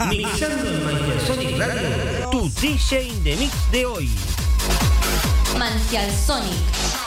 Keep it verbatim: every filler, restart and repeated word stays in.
Mixando en Manchester Sonic Radio, tu D J in the Mix de hoy. Manchester Sonic.